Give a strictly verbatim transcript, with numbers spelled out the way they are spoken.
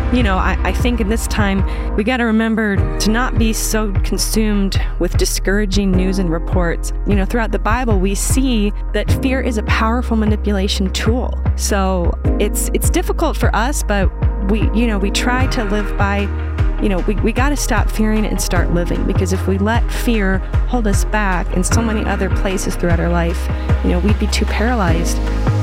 you know, I, I think in this time, we got to remember to not be so consumed with discouraging news and reports. You know, throughout the Bible, we see that fear is a powerful manipulation tool. So it's it's difficult for us, but we, you know, we try to live by, you know, we, we got to stop fearing and start living, because if we let fear hold us back in so many other places throughout our life, you know, we'd be too paralyzed.